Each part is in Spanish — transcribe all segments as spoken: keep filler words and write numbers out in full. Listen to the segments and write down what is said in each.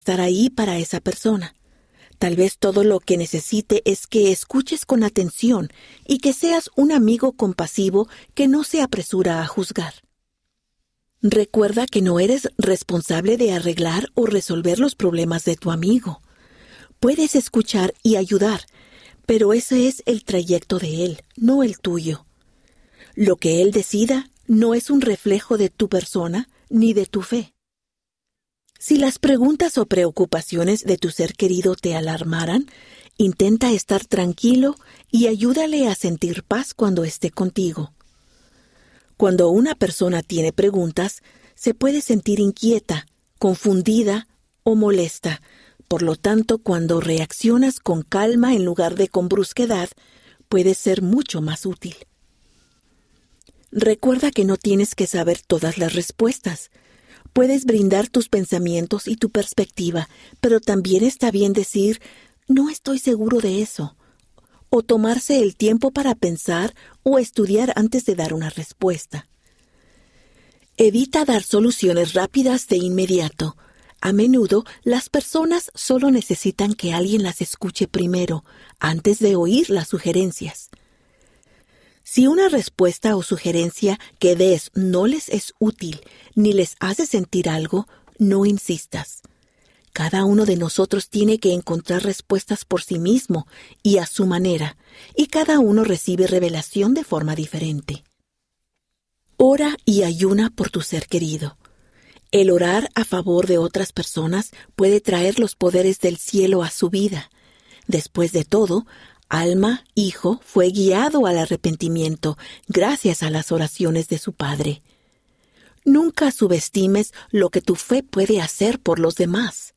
estar ahí para esa persona. Tal vez todo lo que necesite es que escuches con atención y que seas un amigo compasivo que no se apresura a juzgar. Recuerda que no eres responsable de arreglar o resolver los problemas de tu amigo. Puedes escuchar y ayudar, pero ese es el trayecto de él, no el tuyo. Lo que él decida no es un reflejo de tu persona ni de tu fe. Si las preguntas o preocupaciones de tu ser querido te alarmaran, intenta estar tranquilo y ayúdale a sentir paz cuando esté contigo. Cuando una persona tiene preguntas, se puede sentir inquieta, confundida o molesta. Por lo tanto, cuando reaccionas con calma en lugar de con brusquedad, puede ser mucho más útil. Recuerda que no tienes que saber todas las respuestas. Puedes brindar tus pensamientos y tu perspectiva, pero también está bien decir, no estoy seguro de eso, o tomarse el tiempo para pensar o estudiar antes de dar una respuesta. Evita dar soluciones rápidas de inmediato. A menudo, las personas solo necesitan que alguien las escuche primero, antes de oír las sugerencias. Si una respuesta o sugerencia que des no les es útil ni les hace sentir algo, no insistas. Cada uno de nosotros tiene que encontrar respuestas por sí mismo y a su manera, y cada uno recibe revelación de forma diferente. Ora y ayuna por tu ser querido. El orar a favor de otras personas puede traer los poderes del cielo a su vida. Después de todo, Alma, hijo, fue guiado al arrepentimiento gracias a las oraciones de su padre. Nunca subestimes lo que tu fe puede hacer por los demás.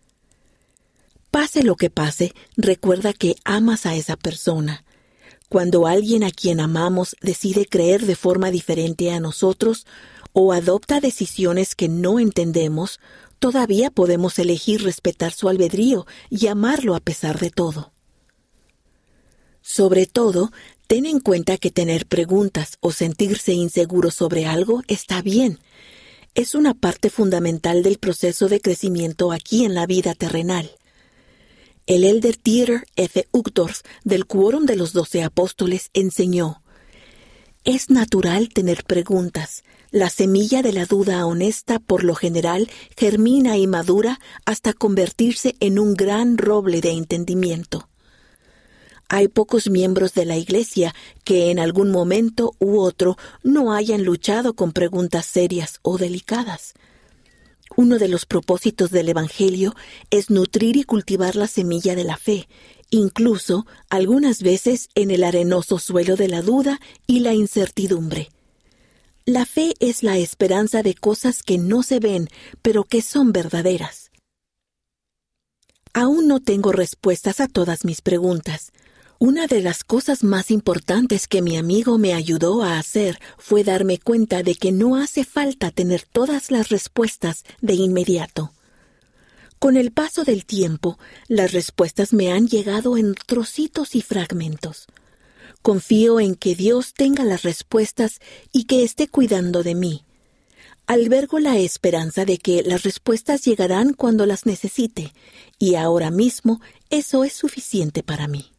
Pase lo que pase, recuerda que amas a esa persona. Cuando alguien a quien amamos decide creer de forma diferente a nosotros o adopta decisiones que no entendemos, todavía podemos elegir respetar su albedrío y amarlo a pesar de todo. Sobre todo, ten en cuenta que tener preguntas o sentirse inseguro sobre algo está bien. Es una parte fundamental del proceso de crecimiento aquí en la vida terrenal. El elder Dieter F. Uchtdorf del Quórum de los Doce Apóstoles enseñó: es natural tener preguntas. La semilla de la duda honesta por lo general germina y madura hasta convertirse en un gran roble de entendimiento. Hay pocos miembros de la Iglesia que en algún momento u otro no hayan luchado con preguntas serias o delicadas. Uno de los propósitos del Evangelio es nutrir y cultivar la semilla de la fe, incluso algunas veces en el arenoso suelo de la duda y la incertidumbre. La fe es la esperanza de cosas que no se ven, pero que son verdaderas. Aún no tengo respuestas a todas mis preguntas. Una de las cosas más importantes que mi amigo me ayudó a hacer fue darme cuenta de que no hace falta tener todas las respuestas de inmediato. Con el paso del tiempo, las respuestas me han llegado en trocitos y fragmentos. Confío en que Dios tenga las respuestas y que esté cuidando de mí. Albergo la esperanza de que las respuestas llegarán cuando las necesite, y ahora mismo eso es suficiente para mí.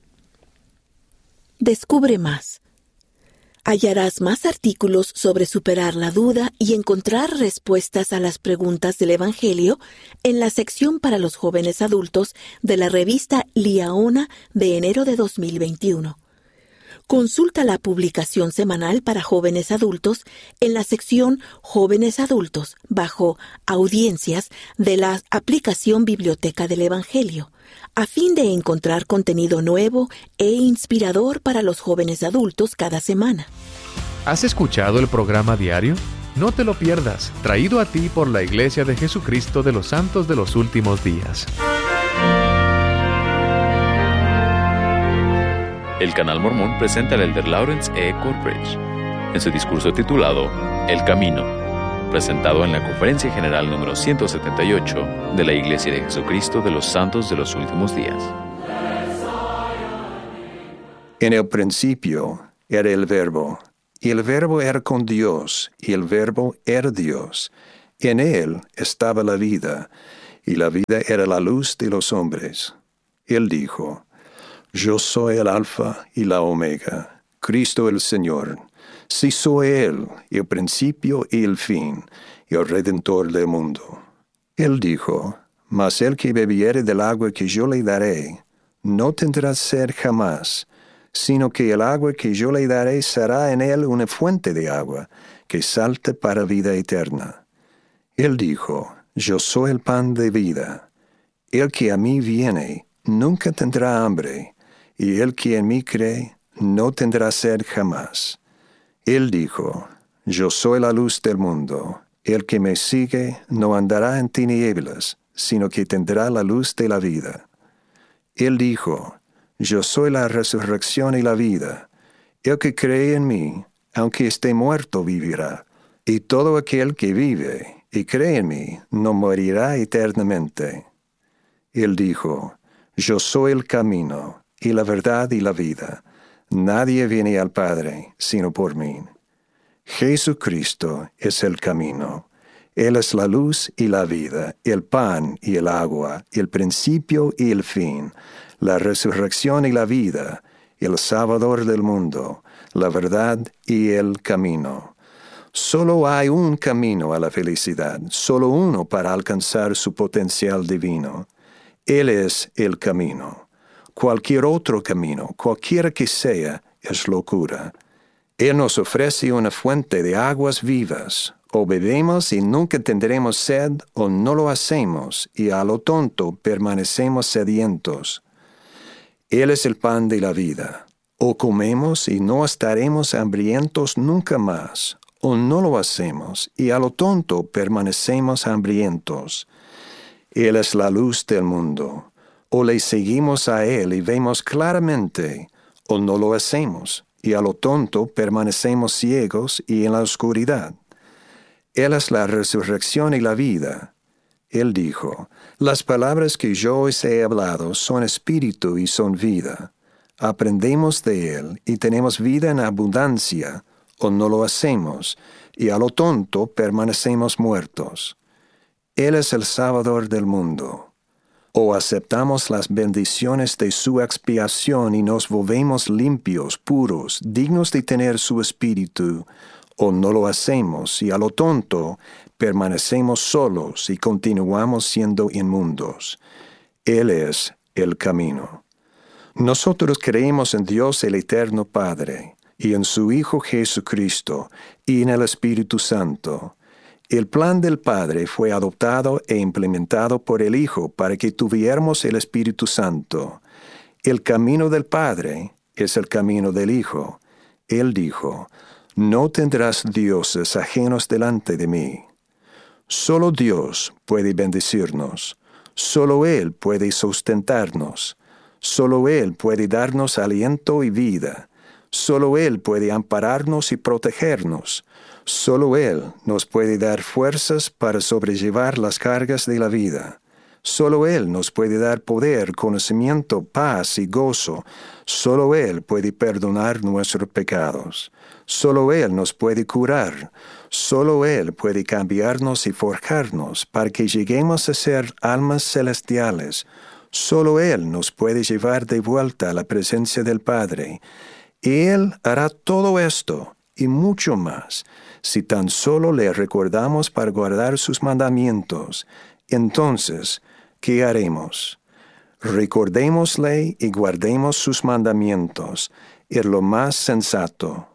Descubre más. Hallarás más artículos sobre superar la duda y encontrar respuestas a las preguntas del Evangelio en la sección para los jóvenes adultos de la revista Liaona de enero de dos mil veintiuno. Consulta la publicación semanal para jóvenes adultos en la sección Jóvenes Adultos bajo Audiencias de la aplicación Biblioteca del Evangelio, a fin de encontrar contenido nuevo e inspirador para los jóvenes adultos cada semana. ¿Has escuchado el programa diario? No te lo pierdas, traído a ti por la Iglesia de Jesucristo de los Santos de los Últimos Días. El Canal Mormón presenta al elder Lawrence E. Corbridge en su discurso titulado El Camino, presentado en la Conferencia General número ciento setenta y ocho de la Iglesia de Jesucristo de los Santos de los Últimos Días. En el principio era el Verbo, y el Verbo era con Dios, y el Verbo era Dios. En él estaba la vida, y la vida era la luz de los hombres. Él dijo, Yo soy el Alfa y la Omega, Cristo el Señor. Sí soy Él, el principio y el fin, y el Redentor del mundo. Él dijo, Mas el que bebiere del agua que yo le daré, no tendrá sed jamás, sino que el agua que yo le daré será en él una fuente de agua, que salte para vida eterna. Él dijo, Yo soy el pan de vida. El que a mí viene, nunca tendrá hambre, y el que en mí cree, no tendrá sed jamás. Él dijo, Yo soy la luz del mundo. El que me sigue no andará en tinieblas, sino que tendrá la luz de la vida. Él dijo, Yo soy la resurrección y la vida. El que cree en mí, aunque esté muerto, vivirá. Y todo aquel que vive y cree en mí, no morirá eternamente. Él dijo, Yo soy el camino, y la verdad y la vida. Nadie viene al Padre, sino por mí. Jesucristo es el camino. Él es la luz y la vida, el pan y el agua, el principio y el fin, la resurrección y la vida, el Salvador del mundo, la verdad y el camino. Solo hay un camino a la felicidad, solo uno para alcanzar su potencial divino. Él es el camino. Cualquier otro camino, cualquiera que sea, es locura. Él nos ofrece una fuente de aguas vivas. O bebemos y nunca tendremos sed, o no lo hacemos, y a lo tonto permanecemos sedientos. Él es el pan de la vida. O comemos y no estaremos hambrientos nunca más, o no lo hacemos, y a lo tonto permanecemos hambrientos. Él es la luz del mundo. O le seguimos a Él y vemos claramente, o no lo hacemos, y a lo tonto permanecemos ciegos y en la oscuridad. Él es la resurrección y la vida. Él dijo, Las palabras que yo os he hablado son espíritu y son vida. Aprendemos de Él y tenemos vida en abundancia, o no lo hacemos, y a lo tonto permanecemos muertos. Él es el Salvador del mundo. O aceptamos las bendiciones de su expiación y nos volvemos limpios, puros, dignos de tener su espíritu, o no lo hacemos, y a lo tonto permanecemos solos y continuamos siendo inmundos. Él es el camino. Nosotros creemos en Dios el Eterno Padre, y en su Hijo Jesucristo, y en el Espíritu Santo. El plan del Padre fue adoptado e implementado por el Hijo para que tuviéramos el Espíritu Santo. El camino del Padre es el camino del Hijo. Él dijo, No tendrás dioses ajenos delante de mí. Solo Dios puede bendecirnos. Solo Él puede sustentarnos. Solo Él puede darnos aliento y vida. Solo Él puede ampararnos y protegernos. Solo Él nos puede dar fuerzas para sobrellevar las cargas de la vida. Solo Él nos puede dar poder, conocimiento, paz y gozo. Solo Él puede perdonar nuestros pecados. Solo Él nos puede curar. Solo Él puede cambiarnos y forjarnos para que lleguemos a ser almas celestiales. Solo Él nos puede llevar de vuelta a la presencia del Padre. Y Él hará todo esto y mucho más, si tan solo le recordamos para guardar sus mandamientos. Entonces, ¿qué haremos? Recordémosle y guardemos sus mandamientos, es lo más sensato.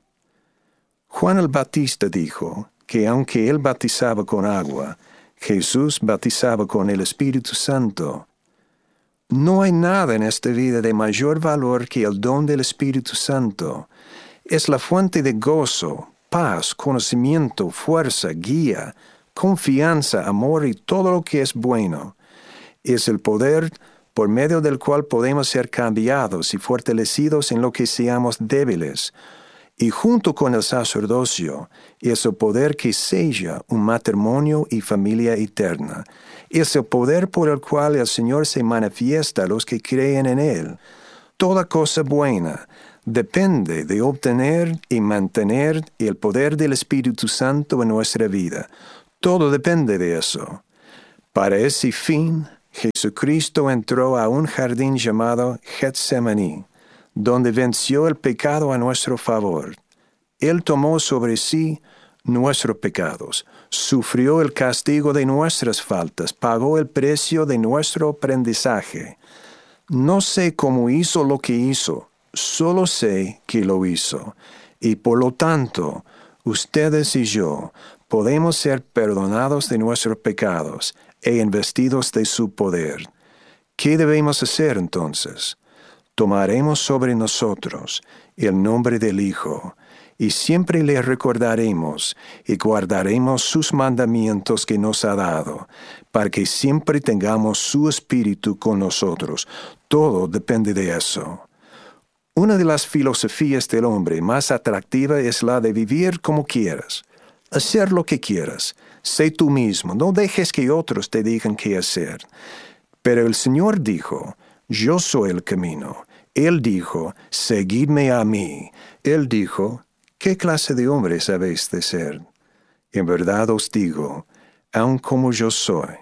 Juan el Bautista dijo que aunque él bautizaba con agua, Jesús bautizaba con el Espíritu Santo. No hay nada en esta vida de mayor valor que el don del Espíritu Santo. Es la fuente de gozo, paz, conocimiento, fuerza, guía, confianza, amor y todo lo que es bueno. Es el poder por medio del cual podemos ser cambiados y fortalecidos en lo que seamos débiles. Y junto con el sacerdocio, es el poder que sella un matrimonio y familia eterna. Es el poder por el cual el Señor se manifiesta a los que creen en Él. Toda cosa buena depende de obtener y mantener el poder del Espíritu Santo en nuestra vida. Todo depende de eso. Para ese fin, Jesucristo entró a un jardín llamado Getsemaní, donde venció el pecado a nuestro favor. Él tomó sobre sí nuestros pecados, sufrió el castigo de nuestras faltas, pagó el precio de nuestro aprendizaje. No sé cómo hizo lo que hizo, solo sé que lo hizo, y por lo tanto, ustedes y yo podemos ser perdonados de nuestros pecados e investidos de su poder. ¿Qué debemos hacer entonces? Tomaremos sobre nosotros el nombre del Hijo, y siempre le recordaremos y guardaremos sus mandamientos que nos ha dado, para que siempre tengamos su Espíritu con nosotros. Todo depende de eso. Una de las filosofías del hombre más atractiva es la de vivir como quieras, hacer lo que quieras, sé tú mismo, no dejes que otros te digan qué hacer. Pero el Señor dijo, yo soy el camino. Él dijo, seguidme a mí. Él dijo, ¿qué clase de hombres habéis de ser? En verdad os digo, aun como yo soy.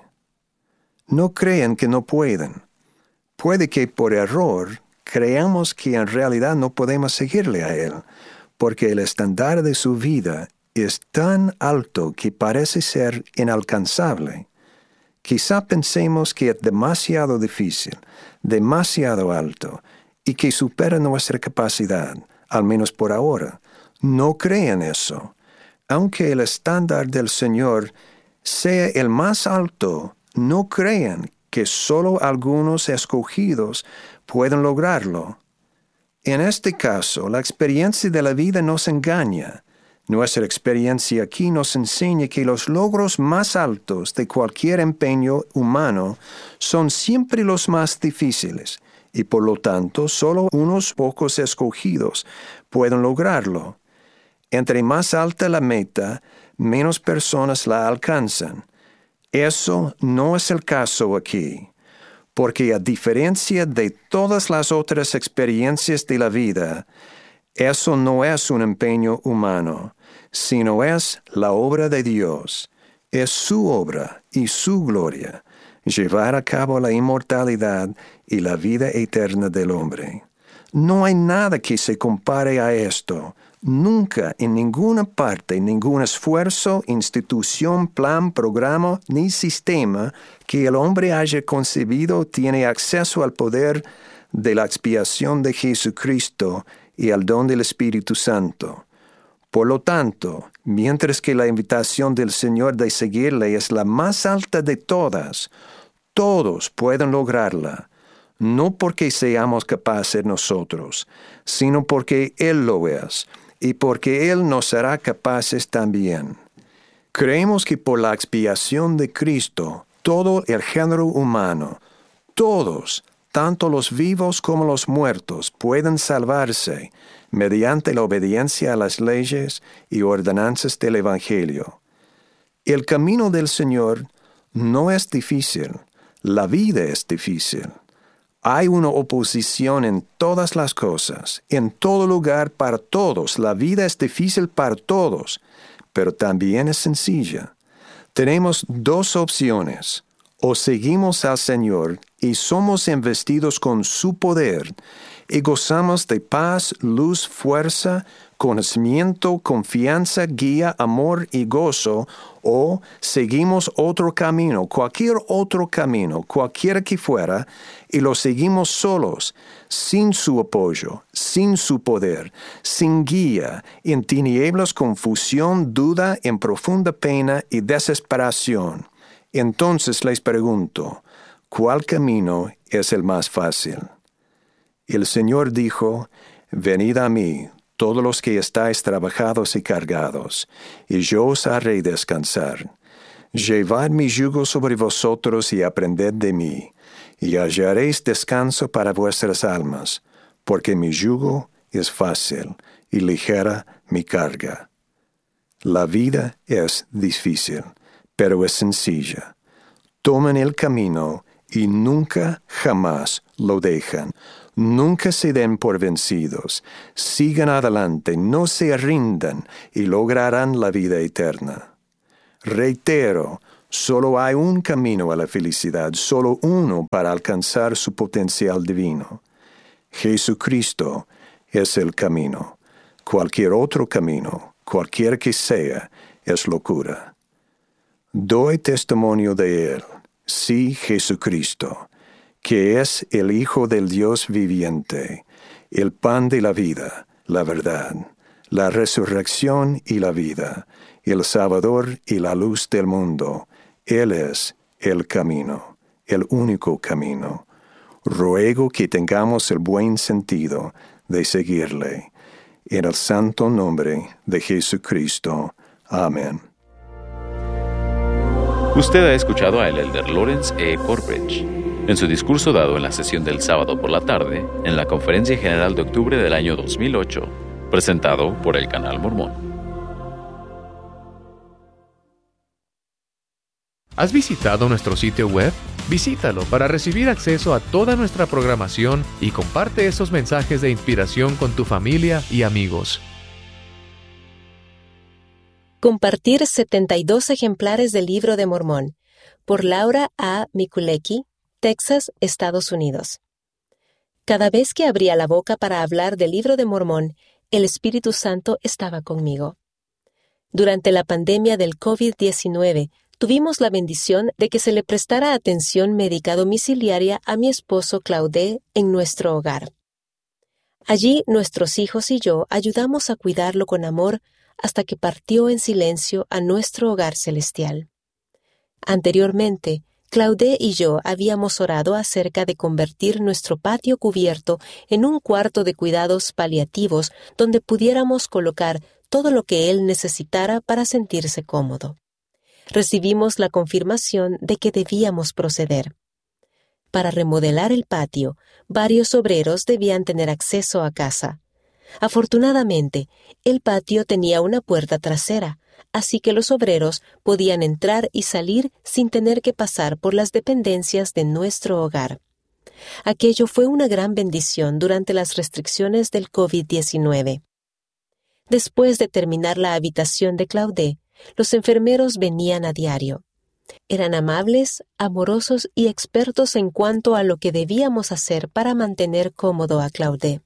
No crean que no pueden. Puede que por error creamos que en realidad no podemos seguirle a Él, porque el estándar de su vida es tan alto que parece ser inalcanzable. Quizá pensemos que es demasiado difícil, demasiado alto, y que supera nuestra capacidad, al menos por ahora. No crean eso. Aunque el estándar del Señor sea el más alto, no crean que solo algunos escogidos pueden lograrlo. En este caso, la experiencia de la vida nos engaña. Nuestra experiencia aquí nos enseña que los logros más altos de cualquier empeño humano son siempre los más difíciles, y por lo tanto solo unos pocos escogidos pueden lograrlo. Entre más alta la meta, menos personas la alcanzan. Eso no es el caso aquí, porque a diferencia de todas las otras experiencias de la vida, eso no es un empeño humano, sino es la obra de Dios. Es su obra y su gloria, llevar a cabo la inmortalidad y la vida eterna del hombre. No hay nada que se compare a esto. Nunca, en ninguna parte, ningún esfuerzo, institución, plan, programa, ni sistema que el hombre haya concebido tiene acceso al poder de la expiación de Jesucristo y al don del Espíritu Santo. Por lo tanto, mientras que la invitación del Señor de seguirle es la más alta de todas, todos pueden lograrla, no porque seamos capaces nosotros, sino porque Él lo es, y porque Él nos hará capaces también. Creemos que por la expiación de Cristo, todo el género humano, todos, tanto los vivos como los muertos, pueden salvarse mediante la obediencia a las leyes y ordenanzas del Evangelio. El camino del Señor no es difícil, la vida es difícil. Hay una oposición en todas las cosas, en todo lugar para todos. La vida es difícil para todos, pero también es sencilla. Tenemos dos opciones. O seguimos al Señor y somos investidos con su poder y gozamos de paz, luz, fuerza, conocimiento, confianza, guía, amor y gozo, o seguimos otro camino, cualquier otro camino, cualquiera que fuera, y lo seguimos solos, sin su apoyo, sin su poder, sin guía, en tinieblas, confusión, duda, en profunda pena y desesperación. Entonces les pregunto, ¿cuál camino es el más fácil? El Señor dijo, venid a mí, todos los que estáis trabajados y cargados, y yo os haré descansar. Llevad mi yugo sobre vosotros y aprended de mí, y hallaréis descanso para vuestras almas, porque mi yugo es fácil y ligera mi carga. La vida es difícil, pero es sencilla. Toman el camino y nunca jamás lo dejan. Nunca se den por vencidos. Sigan adelante, no se rindan y lograrán la vida eterna. Reitero, Solo hay un camino a la felicidad, solo uno para alcanzar su potencial divino. Jesucristo es el camino. Cualquier otro camino, cualquier que sea, es locura. Doy testimonio de Él, sí, Jesucristo, que es el Hijo del Dios viviente, el pan de la vida, la verdad, la resurrección y la vida, el Salvador y la luz del mundo. Él es el camino, el único camino. Ruego que tengamos el buen sentido de seguirle. En el santo nombre de Jesucristo. Amén. Usted ha escuchado a el elder Lawrence E. Corbridge en su discurso dado en la sesión del sábado por la tarde en la Conferencia General de octubre del año dos mil ocho, presentado por el Canal Mormón. ¿Has visitado nuestro sitio web? Visítalo para recibir acceso a toda nuestra programación y comparte esos mensajes de inspiración con tu familia y amigos. Compartir setenta y dos ejemplares del Libro de Mormón por Laura A. Mikuleki, Texas, Estados Unidos. Cada vez que abría la boca para hablar del Libro de Mormón, el Espíritu Santo estaba conmigo. Durante la pandemia del COVID diecinueve, tuvimos la bendición de que se le prestara atención médica domiciliaria a mi esposo Claude en nuestro hogar. Allí nuestros hijos y yo ayudamos a cuidarlo con amor hasta que partió en silencio a nuestro hogar celestial. Anteriormente, Claude y yo habíamos orado acerca de convertir nuestro patio cubierto en un cuarto de cuidados paliativos donde pudiéramos colocar todo lo que él necesitara para sentirse cómodo. Recibimos la confirmación de que debíamos proceder. Para remodelar el patio, varios obreros debían tener acceso a casa. Afortunadamente, el patio tenía una puerta trasera, así que los obreros podían entrar y salir sin tener que pasar por las dependencias de nuestro hogar. Aquello fue una gran bendición durante las restricciones del COVID diecinueve. Después de terminar la habitación de Claude, los enfermeros venían a diario. Eran amables, amorosos y expertos en cuanto a lo que debíamos hacer para mantener cómodo a Claude.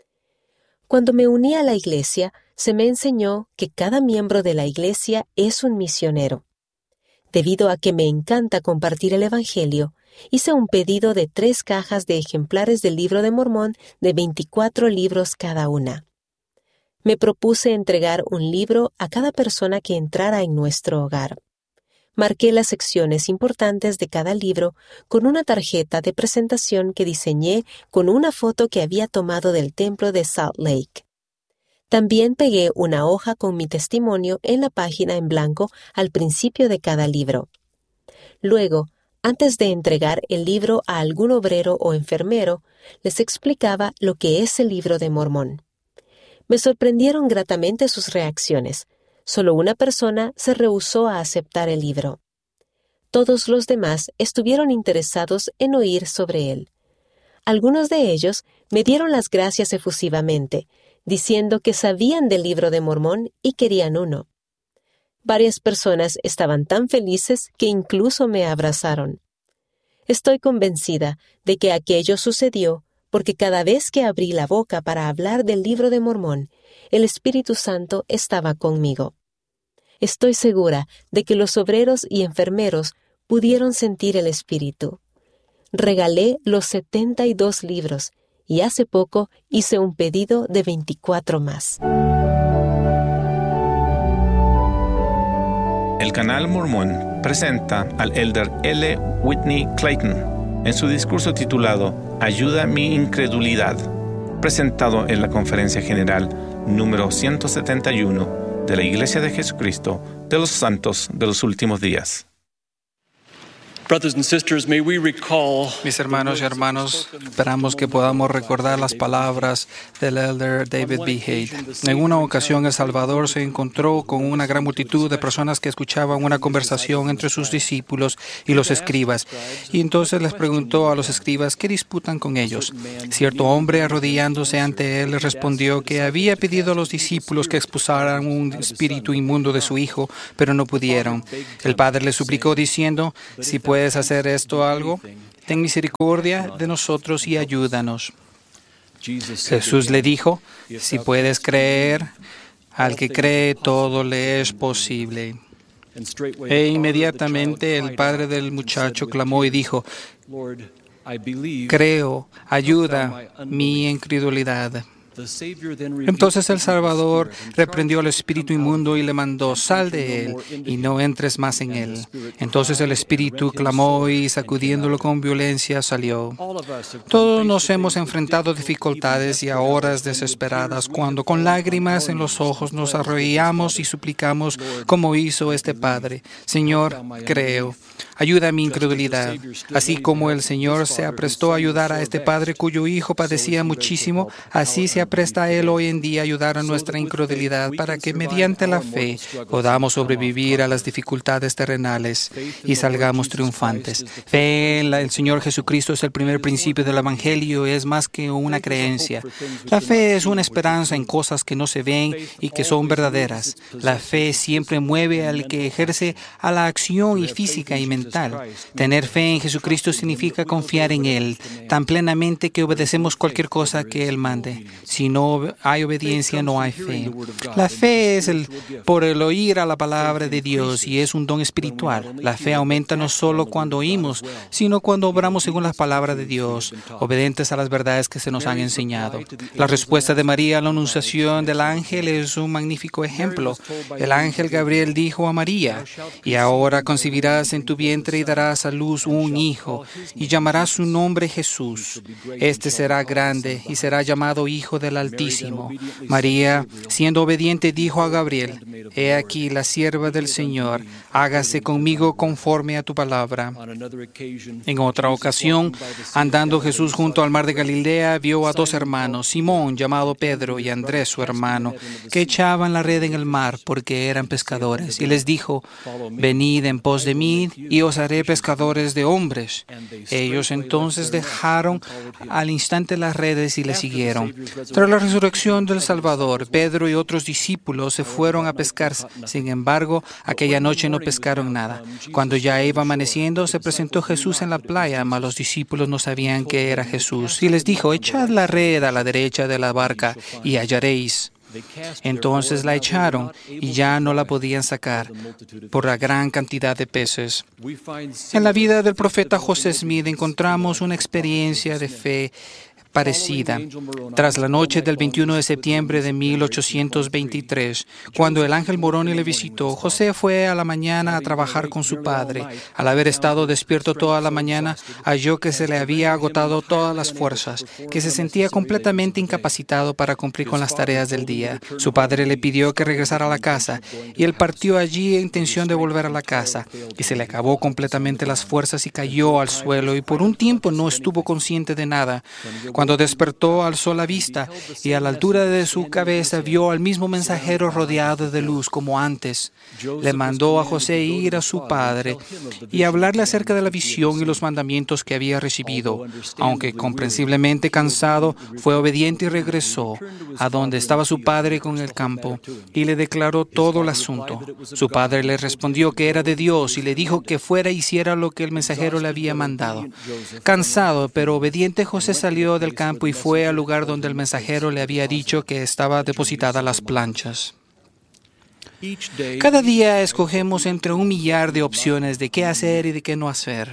Cuando me uní a la iglesia, se me enseñó que cada miembro de la iglesia es un misionero. Debido a que me encanta compartir el Evangelio, hice un pedido de tres cajas de ejemplares del Libro de Mormón de veinticuatro libros cada una. Me propuse entregar un libro a cada persona que entrara en nuestro hogar. Marqué las secciones importantes de cada libro con una tarjeta de presentación que diseñé con una foto que había tomado del templo de Salt Lake. También pegué una hoja con mi testimonio en la página en blanco al principio de cada libro. Luego, antes de entregar el libro a algún obrero o enfermero, les explicaba lo que es el Libro de Mormón. Me sorprendieron gratamente sus reacciones. Solo una persona se rehusó a aceptar el libro. Todos los demás estuvieron interesados en oír sobre él. Algunos de ellos me dieron las gracias efusivamente, diciendo que sabían del Libro de Mormón y querían uno. Varias personas estaban tan felices que incluso me abrazaron. Estoy convencida de que aquello sucedió porque cada vez que abrí la boca para hablar del Libro de Mormón, el Espíritu Santo estaba conmigo. Estoy segura de que los obreros y enfermeros pudieron sentir el Espíritu. Regalé los setenta y dos libros y hace poco hice un pedido de veinticuatro más. El Canal Mormón presenta al elder L. Whitney Clayton en su discurso titulado Ayuda mi incredulidad, presentado en la Conferencia General número ciento setenta y uno de la Iglesia de Jesucristo de los Santos de los Últimos Días. Mis hermanos y hermanos, esperamos que podamos recordar las palabras del elder David B. Haight. En una ocasión, El Salvador se encontró con una gran multitud de personas que escuchaban una conversación entre sus discípulos y los escribas. Y entonces les preguntó a los escribas qué disputan con ellos. Cierto hombre, arrodillándose ante él, le respondió que había pedido a los discípulos que expulsaran un espíritu inmundo de su hijo, pero no pudieron. El padre le suplicó diciendo, si puede ¿puedes hacer esto algo? Ten misericordia de nosotros y ayúdanos. Jesús le dijo, si puedes creer, al que cree todo le es posible. E inmediatamente el padre del muchacho clamó y dijo, creo, ayuda mi incredulidad. Entonces el Salvador reprendió al espíritu inmundo y le mandó, sal de él y no entres más en él. Entonces el espíritu clamó y sacudiéndolo con violencia salió. Todos nos hemos enfrentado a dificultades y a horas desesperadas cuando con lágrimas en los ojos nos arrodillamos y suplicamos como hizo este padre. Señor, creo. Ayuda a mi incredulidad. Así como el Señor se aprestó a ayudar a este padre cuyo hijo padecía muchísimo, así se apresta a Él hoy en día a ayudar a nuestra incredulidad para que mediante la fe podamos sobrevivir a las dificultades terrenales y salgamos triunfantes. Fe en la, el Señor Jesucristo es el primer principio del Evangelio y es más que una creencia. La fe es una esperanza en cosas que no se ven y que son verdaderas. La fe siempre mueve al que ejerce a la acción y física y mental. Tener fe en Jesucristo significa confiar en Él tan plenamente que obedecemos cualquier cosa que Él mande. Si no hay obediencia, no hay fe. La fe es el, por el oír a la palabra de Dios y es un don espiritual. La fe aumenta no solo cuando oímos, sino cuando obramos según la palabra de Dios, obedientes a las verdades que se nos han enseñado. La respuesta de María a la anunciación del ángel es un magnífico ejemplo. El ángel Gabriel dijo a María, y ahora concebirás en tu vientre y darás a luz un hijo, y llamarás su nombre Jesús. Este será grande y será llamado Hijo del Altísimo. María, siendo obediente, dijo a Gabriel, he aquí la sierva del Señor, hágase conmigo conforme a tu palabra. En otra ocasión, andando Jesús junto al mar de Galilea, vio a dos hermanos, Simón, llamado Pedro, y Andrés, su hermano, que echaban la red en el mar porque eran pescadores, y les dijo, venid en pos de mí, y os haré pescadores de hombres. Ellos entonces dejaron al instante las redes y le siguieron. Tras la resurrección del Salvador, Pedro y otros discípulos se fueron a pescar. Sin embargo, aquella noche no pescaron nada. Cuando ya iba amaneciendo, se presentó Jesús en la playa, mas los discípulos no sabían que era Jesús. Y les dijo, echad la red a la derecha de la barca y hallaréis. Entonces la echaron y ya no la podían sacar por la gran cantidad de peces. En la vida del profeta José Smith encontramos una experiencia de fe parecida. Tras la noche del veintiuno de septiembre de mil ochocientos veintitrés, cuando el ángel Moroni le visitó, José fue a la mañana a trabajar con su padre. Al haber estado despierto toda la mañana, halló que se le había agotado todas las fuerzas, que se sentía completamente incapacitado para cumplir con las tareas del día. Su padre le pidió que regresara a la casa, y él partió allí en intención de volver a la casa, y se le acabó completamente las fuerzas y cayó al suelo, y por un tiempo no estuvo consciente de nada. Cuando despertó, alzó la vista y a la altura de su cabeza vio al mismo mensajero rodeado de luz como antes. Le mandó a José ir a su padre y hablarle acerca de la visión y los mandamientos que había recibido. Aunque comprensiblemente cansado, fue obediente y regresó a donde estaba su padre con el campo y le declaró todo el asunto. Su padre le respondió que era de Dios y le dijo que fuera e hiciera lo que el mensajero le había mandado. Cansado pero obediente, José salió del campo y fue al lugar donde el mensajero le había dicho que estaba depositada las planchas. Cada día escogemos entre un millar de opciones de qué hacer y de qué no hacer.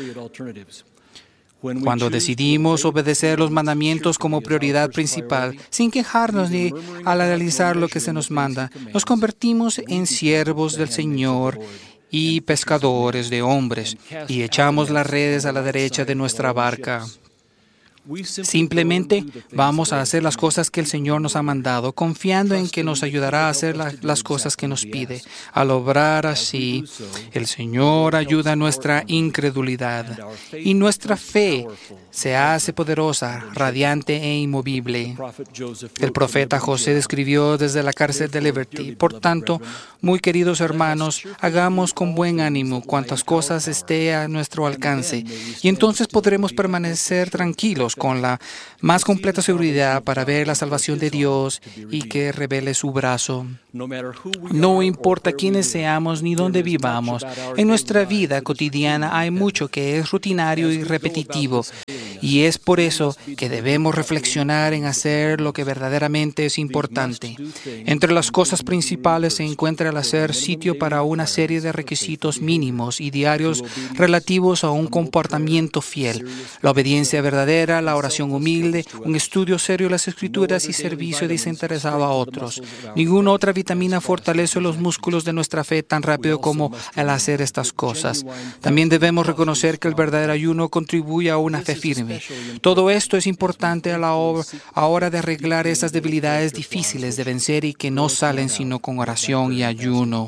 Cuando decidimos obedecer los mandamientos como prioridad principal, sin quejarnos ni al analizar lo que se nos manda, nos convertimos en siervos del Señor y pescadores de hombres, y echamos las redes a la derecha de nuestra barca. Simplemente vamos a hacer las cosas que el Señor nos ha mandado, confiando en que nos ayudará a hacer la, las cosas que nos pide. Al obrar así, el Señor ayuda a nuestra incredulidad y nuestra fe se hace poderosa, radiante e inmovible. El profeta José describió desde la cárcel de Liberty. Por tanto, muy queridos hermanos, hagamos con buen ánimo cuantas cosas esté a nuestro alcance, y entonces podremos permanecer tranquilos con la más completa seguridad para ver la salvación de Dios y que revele su brazo. No importa quiénes seamos ni dónde vivamos, en nuestra vida cotidiana hay mucho que es rutinario y repetitivo, y es por eso que debemos reflexionar en hacer lo que verdaderamente es importante. Entre las cosas principales se encuentra el hacer sitio para una serie de requisitos mínimos y diarios relativos a un comportamiento fiel, la obediencia verdadera, la oración humilde, un estudio serio de las Escrituras y servicio desinteresado a otros. Ninguna otra vitamina fortalece los músculos de nuestra fe tan rápido como el hacer estas cosas. También debemos reconocer que el verdadero ayuno contribuye a una fe firme. Todo esto es importante a la hora de arreglar esas debilidades difíciles de vencer y que no salen sino con oración y ayuno.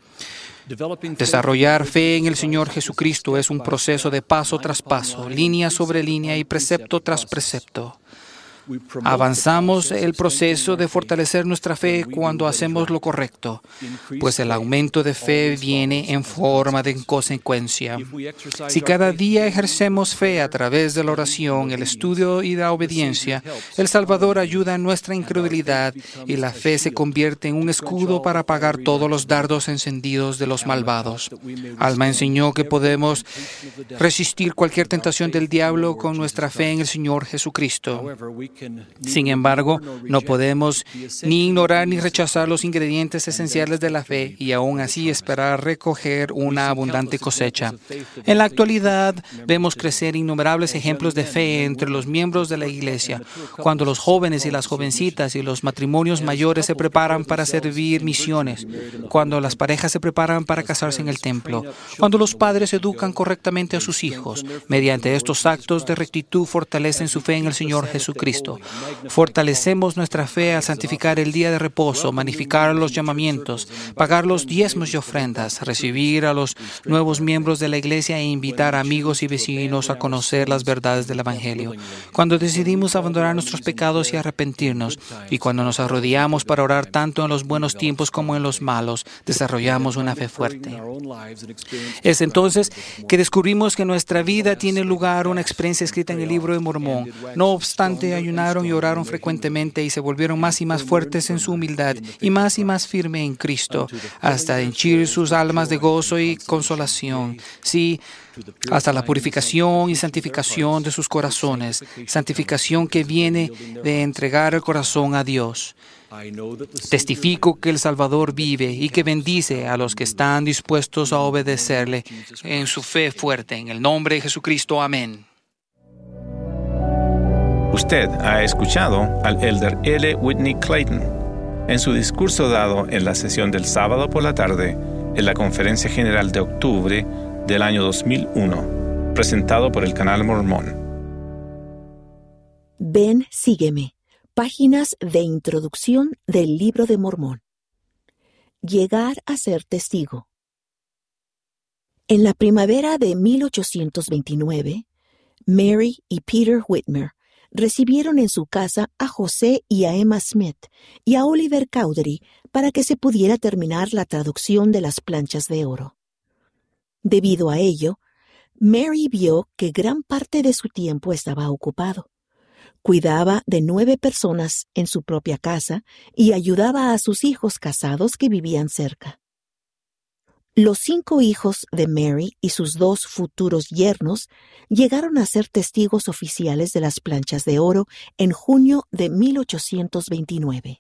Desarrollar fe en el Señor Jesucristo es un proceso de paso tras paso, línea sobre línea y precepto tras precepto. Avanzamos el proceso de fortalecer nuestra fe cuando hacemos lo correcto, pues el aumento de fe viene en forma de consecuencia. Si cada día ejercemos fe a través de la oración, el estudio y la obediencia, el Salvador ayuda a nuestra incredulidad y la fe se convierte en un escudo para apagar todos los dardos encendidos de los malvados. Alma enseñó que podemos resistir cualquier tentación del diablo con nuestra fe en el Señor Jesucristo. Sin embargo, no podemos ni ignorar ni rechazar los ingredientes esenciales de la fe y aún así esperar recoger una abundante cosecha. En la actualidad, vemos crecer innumerables ejemplos de fe entre los miembros de la Iglesia, cuando los jóvenes y las jovencitas y los matrimonios mayores se preparan para servir misiones, cuando las parejas se preparan para casarse en el templo, cuando los padres educan correctamente a sus hijos. Mediante estos actos de rectitud fortalecen su fe en el Señor Jesucristo. Fortalecemos nuestra fe al santificar el día de reposo, magnificar los llamamientos, pagar los diezmos y ofrendas, recibir a los nuevos miembros de la Iglesia e invitar a amigos y vecinos a conocer las verdades del Evangelio. Cuando decidimos abandonar nuestros pecados y arrepentirnos, y cuando nos arrodillamos para orar tanto en los buenos tiempos como en los malos, desarrollamos una fe fuerte. Es entonces que descubrimos que en nuestra vida tiene lugar una experiencia escrita en el libro de Mormón. No obstante, ayunaron y oraron frecuentemente y se volvieron más y más fuertes en su humildad y más y más firme en Cristo, hasta henchir sus almas de gozo y consolación. Sí, hasta la purificación y santificación de sus corazones, santificación que viene de entregar el corazón a Dios. Testifico que el Salvador vive y que bendice a los que están dispuestos a obedecerle en su fe fuerte. En el nombre de Jesucristo. Amén. Usted ha escuchado al elder L. Whitney Clayton en su discurso dado en la sesión del sábado por la tarde en la Conferencia General de octubre del año dos mil uno, presentado por el Canal Mormón. Ven, sígueme. Páginas de introducción del Libro de Mormón. Llegar a ser testigo. En la primavera de mil ochocientos veintinueve, Mary y Peter Whitmer recibieron en su casa a José y a Emma Smith y a Oliver Cowdery para que se pudiera terminar la traducción de las planchas de oro. Debido a ello, Mary vio que gran parte de su tiempo estaba ocupado. Cuidaba de nueve personas en su propia casa y ayudaba a sus hijos casados que vivían cerca. Los cinco hijos de Mary y sus dos futuros yernos llegaron a ser testigos oficiales de las planchas de oro en junio de mil ochocientos veintinueve.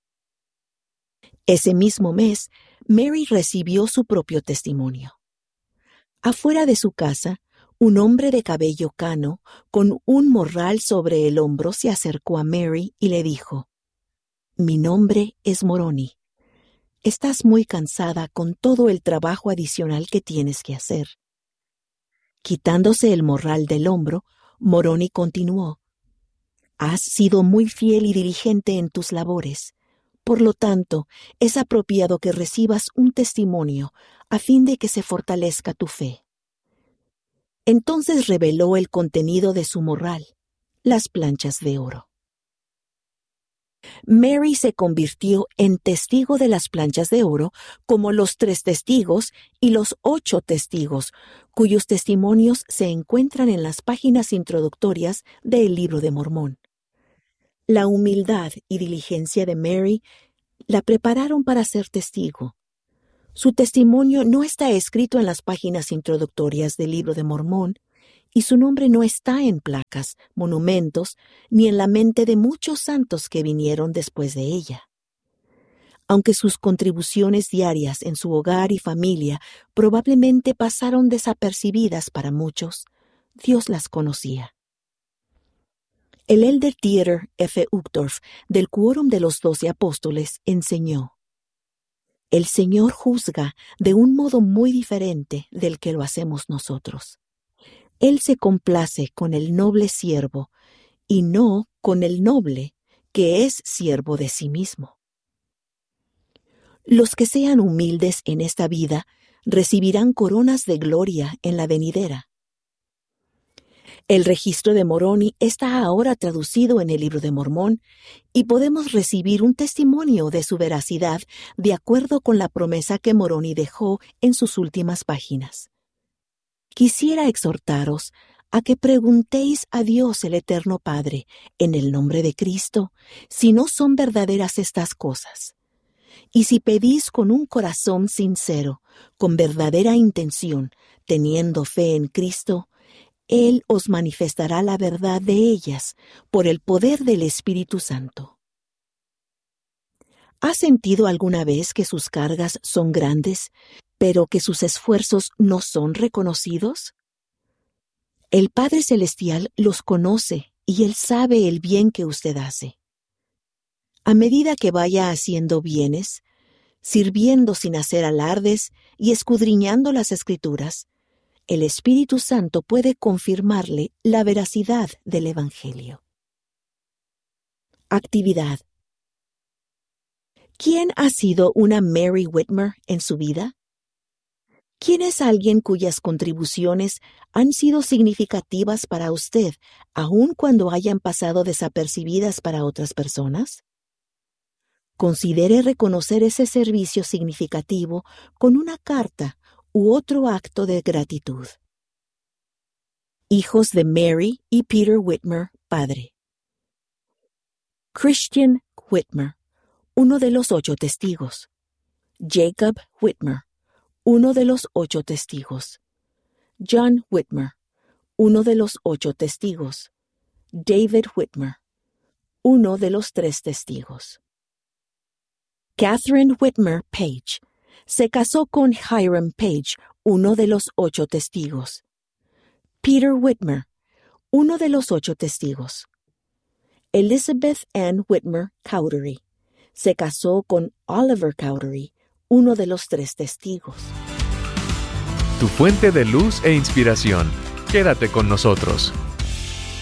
Ese mismo mes, Mary recibió su propio testimonio. Afuera de su casa, un hombre de cabello cano, con un morral sobre el hombro, se acercó a Mary y le dijo: «Mi nombre es Moroni. Estás muy cansada con todo el trabajo adicional que tienes que hacer». Quitándose el morral del hombro, Moroni continuó: Has sido muy fiel y diligente en tus labores. Por lo tanto, es apropiado que recibas un testimonio a fin de que se fortalezca tu fe. Entonces reveló el contenido de su morral, las planchas de oro. Mary se convirtió en testigo de las planchas de oro, como los tres testigos y los ocho testigos, cuyos testimonios se encuentran en las páginas introductorias del Libro de Mormón. La humildad y diligencia de Mary la prepararon para ser testigo. Su testimonio no está escrito en las páginas introductorias del Libro de Mormón, y su nombre no está en placas, monumentos, ni en la mente de muchos santos que vinieron después de ella. Aunque sus contribuciones diarias en su hogar y familia probablemente pasaron desapercibidas para muchos, Dios las conocía. El elder Dieter F. Uchtdorf, del Quórum de los Doce Apóstoles, enseñó: el Señor juzga de un modo muy diferente del que lo hacemos nosotros. Él se complace con el noble siervo y no con el noble que es siervo de sí mismo. Los que sean humildes en esta vida recibirán coronas de gloria en la venidera. El registro de Moroni está ahora traducido en el Libro de Mormón y podemos recibir un testimonio de su veracidad de acuerdo con la promesa que Moroni dejó en sus últimas páginas. Quisiera exhortaros a que preguntéis a Dios el Eterno Padre, en el nombre de Cristo, si no son verdaderas estas cosas. Y si pedís con un corazón sincero, con verdadera intención, teniendo fe en Cristo, Él os manifestará la verdad de ellas por el poder del Espíritu Santo. ¿Has sentido alguna vez que sus cargas son grandes, pero que sus esfuerzos no son reconocidos? El Padre Celestial los conoce y Él sabe el bien que usted hace. A medida que vaya haciendo bienes, sirviendo sin hacer alardes y escudriñando las Escrituras, el Espíritu Santo puede confirmarle la veracidad del Evangelio. Actividad. ¿Quién ha sido una Mary Whitmer en su vida? ¿Quién es alguien cuyas contribuciones han sido significativas para usted, aun cuando hayan pasado desapercibidas para otras personas? Considere reconocer ese servicio significativo con una carta u otro acto de gratitud. Hijos de Mary y Peter Whitmer, padre. Christian Whitmer, uno de los ocho testigos. Jacob Whitmer, uno de los ocho testigos. John Whitmer, uno de los ocho testigos. David Whitmer, uno de los tres testigos. Catherine Whitmer Page se casó con Hiram Page, uno de los ocho testigos. Peter Whitmer, uno de los ocho testigos. Elizabeth Ann Whitmer Cowdery se casó con Oliver Cowdery, uno de los tres testigos. Tu fuente de luz e inspiración. Quédate con nosotros.